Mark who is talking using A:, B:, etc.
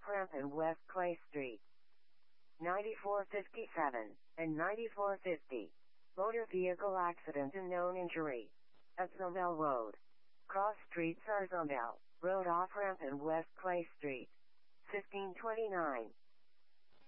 A: off-ramp and West Clay Street. 9457 and 9450. Motor vehicle accident and known injury. At Zarzamel Road. Cross Street Zarzamel Road off-ramp and West Clay Street. 1529.